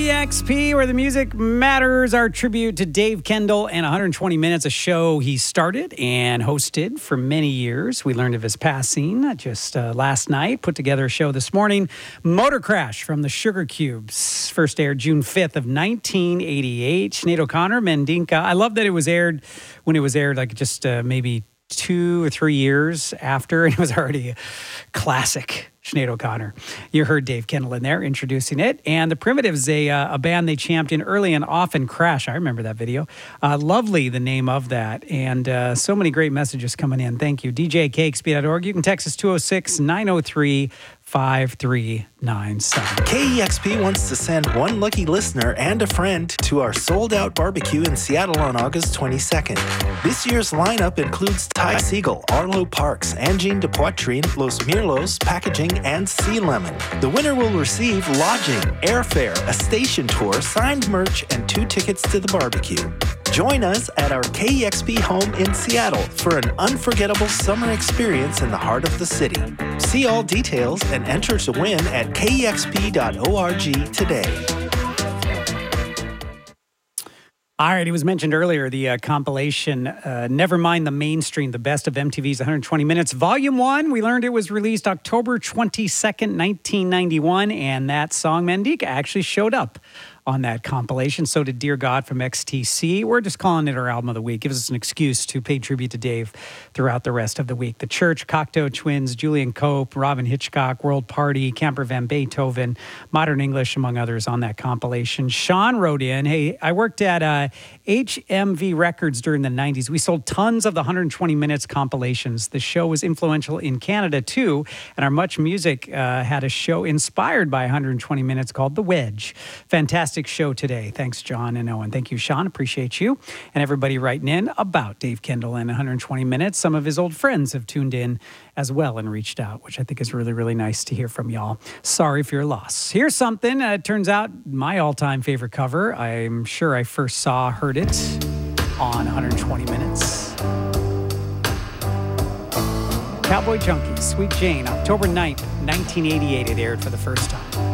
EXP, where the music matters, our tribute to Dave Kendall and 120 Minutes, a show he started and hosted for many years. We learned of his passing just last night, put together a show this morning. Motor Crash from the Sugar Cubes, first aired June 5th of 1988. Sinead O'Connor, Mandinka. I love that it was aired when it was aired, like just maybe 2 or 3 years after, and it was already a classic. Sinead O'Connor. You heard Dave Kendall in there introducing it. And the Primitives, a band they championed early and often Crash. I remember that video. Lovely, the name of that. And so many great messages coming in. Thank you. DJKXP.org. You can text us 206-903-5397. KEXP wants to send one lucky listener and a friend to our sold-out barbecue in Seattle on August 22nd. This year's lineup includes Ty Siegel, Arlo Parks, Angine de Poitrine, Los Mirlos, Packaging, and Sea Lemon. The winner will receive lodging, airfare, a station tour, signed merch, and 2 tickets to the barbecue. Join us at our KEXP home in Seattle for an unforgettable summer experience in the heart of the city. See all details and enter to win at kexp.org today. All right, it was mentioned earlier, the compilation, Never Mind the Mainstream, the best of MTV's 120 Minutes. Volume 1, we learned it was released October 22nd, 1991, and that song, Mandinka, actually showed up on that compilation. So did Dear God from XTC. We're just calling it our album of the week. Gives us an excuse to pay tribute to Dave throughout the rest of the week. The Church, Cocteau Twins, Julian Cope, Robin Hitchcock, World Party, Camper Van Beethoven, Modern English, among others on that compilation. Sean wrote in, hey, I worked at HMV Records during the 90s. We sold tons of the 120 Minutes compilations. The show was influential in Canada too, and our Much Music had a show inspired by 120 Minutes called The Wedge. Fantastic show today. Thanks, John and Owen. Thank you, Sean. Appreciate you. And everybody writing in about Dave Kendall and 120 Minutes. Some of his old friends have tuned in as well and reached out, which I think is really, really nice to hear from y'all. Sorry for your loss. Here's something. It turns out my all-time favorite cover. I'm sure I first heard it on 120 Minutes. Cowboy Junkies, Sweet Jane, October 9th, 1988. It aired for the first time.